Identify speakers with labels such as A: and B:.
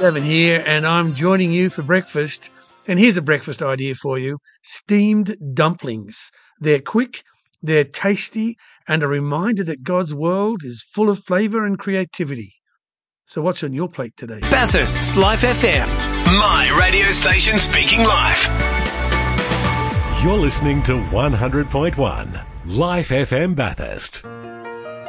A: Gavin here, and I'm joining you for breakfast. And here's a breakfast idea for you. Steamed dumplings. They're quick, they're tasty, and a reminder that God's world is full of flavour and creativity. So what's on your plate today?
B: Bathurst's Life FM. My radio station speaking live.
C: You're listening to 100.1 Life FM Bathurst.